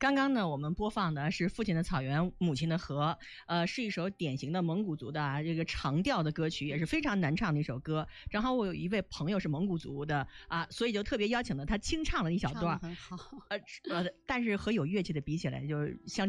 刚刚呢，我们播放的是父亲的草原，母亲的河，是一首典型的蒙古族的这个长调的歌曲，也是非常难唱的一首歌。正好我有一位朋友是蒙古族的所以就特别邀请了他清唱了一小段， 很好。 但是和有乐器的比起来，就是相差